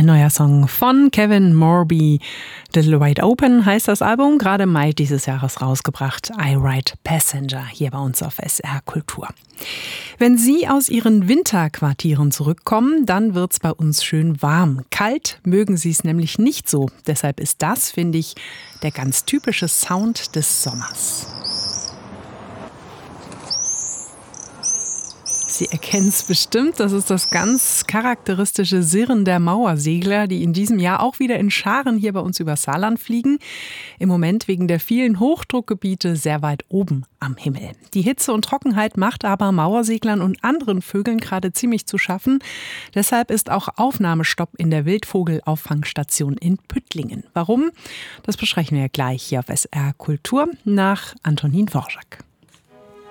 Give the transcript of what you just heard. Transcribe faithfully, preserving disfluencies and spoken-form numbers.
Ein neuer Song von Kevin Morby. Little Wide Open heißt das Album, gerade im Mai dieses Jahres rausgebracht. I Ride Passenger, hier bei uns auf S R Kultur. Wenn Sie aus Ihren Winterquartieren zurückkommen, dann wird's bei uns schön warm. Kalt mögen Sie es nämlich nicht so. Deshalb ist das, finde ich, der ganz typische Sound des Sommers. Sie erkennen es bestimmt, das ist das ganz charakteristische Sirren der Mauersegler, die in diesem Jahr auch wieder in Scharen hier bei uns über Saarland fliegen. Im Moment wegen der vielen Hochdruckgebiete sehr weit oben am Himmel. Die Hitze und Trockenheit macht aber Mauerseglern und anderen Vögeln gerade ziemlich zu schaffen. Deshalb ist auch Aufnahmestopp in der Wildvogelauffangstation in Püttlingen. Warum? Das besprechen wir gleich hier auf S R Kultur nach Antonin Dvorak.